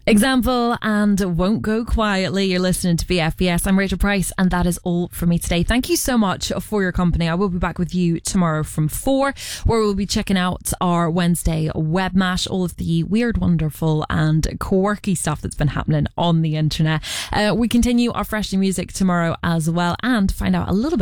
Example and Won't Go Quietly. You're listening to BFBS. I'm Rachel Price, and that is all for me today. Thank you so much for your company. I will be back with you tomorrow from 4, where we'll be checking out our Wednesday web mash, all of the weird, wonderful and quirky stuff that's been happening on the internet. We continue our fresh new music tomorrow as well, and find out a little bit